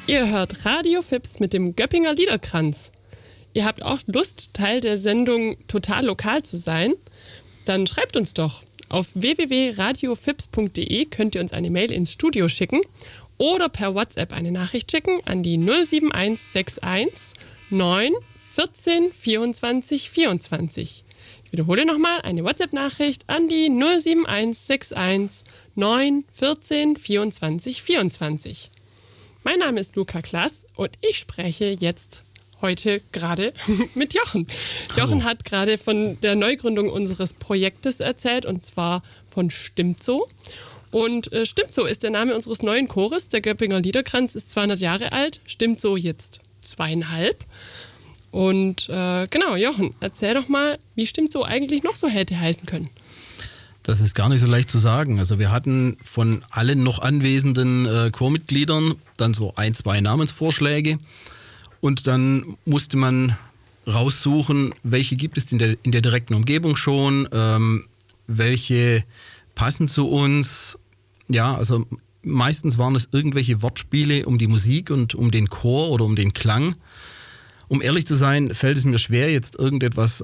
Ihr hört Radio Fips mit dem Göppinger Liederkranz. Ihr habt auch Lust, Teil der Sendung Total Lokal zu sein? Dann schreibt uns doch. Auf www.radiofips.de könnt ihr uns eine Mail ins Studio schicken oder per WhatsApp eine Nachricht schicken an die 07161 9 14 24 24. Ich wiederhole nochmal, eine WhatsApp-Nachricht an die 07161 9 14 24 24. Mein Name ist Luca Klass und ich spreche jetzt heute gerade mit Jochen. Hallo. Jochen hat gerade von der Neugründung unseres Projektes erzählt, und zwar von Stimmt so. Und Stimmt so ist der Name unseres neuen Chores. Der Göppinger Liederkranz ist 200 Jahre alt, Stimmt so jetzt 2,5. Und genau, Jochen, erzähl doch mal, wie Stimmt so eigentlich noch so hätte heißen können. Das ist gar nicht so leicht zu sagen. Also wir hatten von allen noch anwesenden Chormitgliedern dann so 1-2 Namensvorschläge. Und dann musste man raussuchen, welche gibt es in der direkten Umgebung schon, welche passen zu uns. Ja, also meistens waren es irgendwelche Wortspiele um die Musik und um den Chor oder um den Klang. Um ehrlich zu sein, fällt es mir schwer, jetzt irgendetwas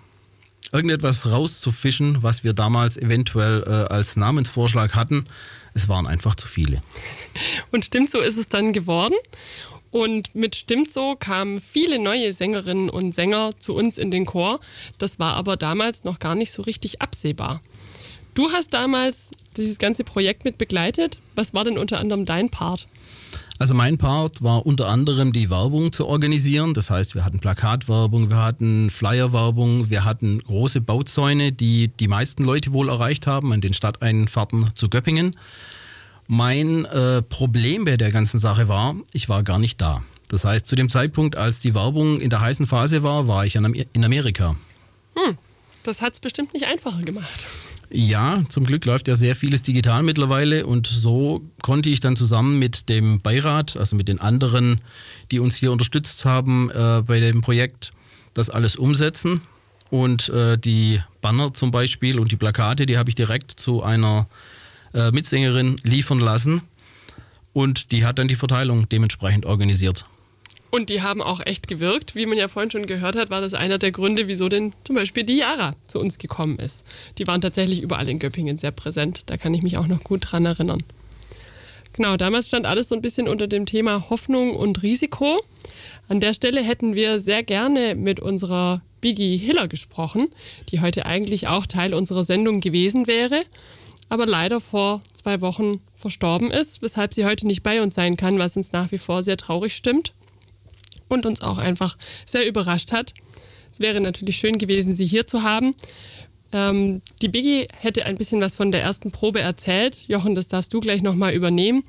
rauszufischen, was wir damals eventuell als Namensvorschlag hatten. Es waren einfach zu viele. Und Stimmt so ist es dann geworden. Und mit Stimmt so kamen viele neue Sängerinnen und Sänger zu uns in den Chor. Das war aber damals noch gar nicht so richtig absehbar. Du hast damals dieses ganze Projekt mit begleitet. Was war denn unter anderem dein Part? Also mein Part war unter anderem die Werbung zu organisieren. Das heißt, wir hatten Plakatwerbung, wir hatten Flyerwerbung, wir hatten große Bauzäune, die die meisten Leute wohl erreicht haben an den Stadteinfahrten zu Göppingen. Mein Problem bei der ganzen Sache war, ich war gar nicht da. Das heißt, zu dem Zeitpunkt, als die Werbung in der heißen Phase war ich in Amerika. Das hat es bestimmt nicht einfacher gemacht. Ja, zum Glück läuft ja sehr vieles digital mittlerweile und so konnte ich dann zusammen mit dem Beirat, also mit den anderen, die uns hier unterstützt haben bei dem Projekt, das alles umsetzen. Und die Banner zum Beispiel und die Plakate, die habe ich direkt zu einer Mitsängerin liefern lassen und die hat dann die Verteilung dementsprechend organisiert. Und die haben auch echt gewirkt. Wie man ja vorhin schon gehört hat, war das einer der Gründe, wieso denn zum Beispiel die Yara zu uns gekommen ist. Die waren tatsächlich überall in Göppingen sehr präsent. Da kann ich mich auch noch gut dran erinnern. Genau, damals stand alles so ein bisschen unter dem Thema Hoffnung und Risiko. An der Stelle hätten wir sehr gerne mit unserer Biggie Hiller gesprochen, die heute eigentlich auch Teil unserer Sendung gewesen wäre, aber leider vor 2 Wochen verstorben ist, weshalb sie heute nicht bei uns sein kann, was uns nach wie vor sehr traurig stimmt und uns auch einfach sehr überrascht hat. Es wäre natürlich schön gewesen, sie hier zu haben. Die Biggie hätte ein bisschen was von der ersten Probe erzählt. Jochen, das darfst du gleich nochmal übernehmen.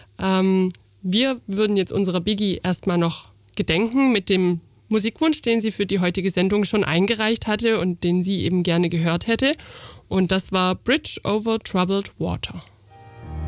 Wir würden jetzt unserer Biggie erstmal noch gedenken mit dem Musikwunsch, den sie für die heutige Sendung schon eingereicht hatte und den sie eben gerne gehört hätte. Und das war Bridge over Troubled Water.